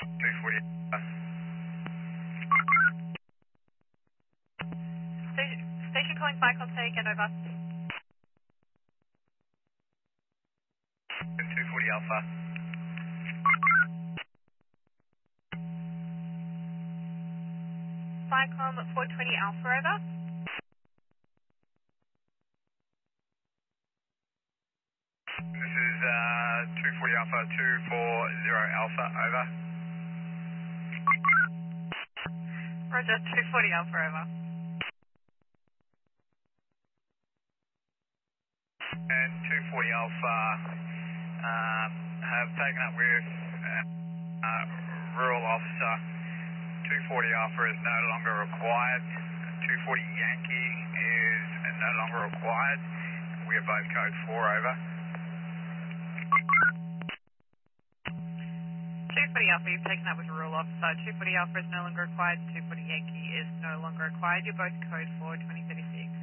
240 Alpha. Station calling Fire Contact and over. 240 Alpha. Firecom 420 Alpha over. This is 240 Alpha, 240 Alpha, over. Roger, 240 Alpha over. And 240 Alpha have taken up with rural officer. 240 Alpha is no longer required. 240 Yankee is no longer required. We are both code 4 over. 240 Alpha, you've taken up with a rule officer. 240 Alpha is no longer required. 240 Yankee is no longer required. You're both code 4, 2036.